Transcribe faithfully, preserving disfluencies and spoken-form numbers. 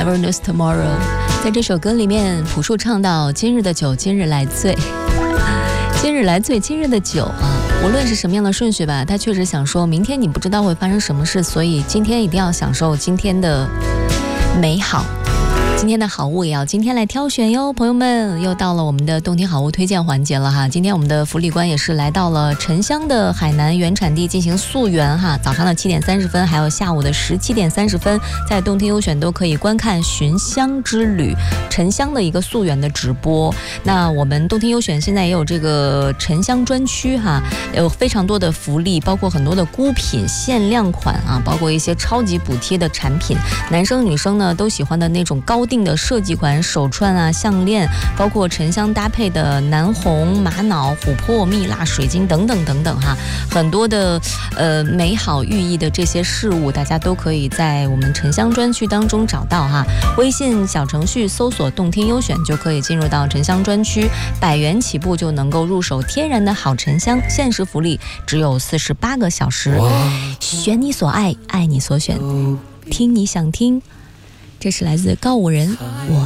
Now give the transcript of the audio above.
Never Knows Tomorrow。 在这首歌里面，朴树唱到今日的酒今日来醉，今日来醉今日的酒啊，无论是什么样的顺序吧，他确实想说明天你不知道会发生什么事，所以今天一定要享受今天的美好，今天的好物也要今天来挑选哟。朋友们，又到了我们的动听好物推荐环节了哈。今天我们的福利官也是来到了沉香的海南原产地进行溯源哈。早上的七点三十分，还有下午的十七点三十分，在动听优选都可以观看寻香之旅沉香的一个溯源的直播。那我们动听优选现在也有这个沉香专区哈，有非常多的福利，包括很多的孤品限量款啊，包括一些超级补贴的产品，男生女生呢都喜欢的那种高定的设计款手串啊、项链，包括沉香搭配的南红、玛瑙、琥珀、蜜蜡、水晶等等等等哈，很多的呃美好寓意的这些事物，大家都可以在我们沉香专区当中找到哈。微信小程序搜索动听优选就可以进入到沉香专区，百元起步就能够入手天然的好沉香，限时福利只有四十八个小时，选你所爱，爱你所选，听你想听。这是来自告五人，我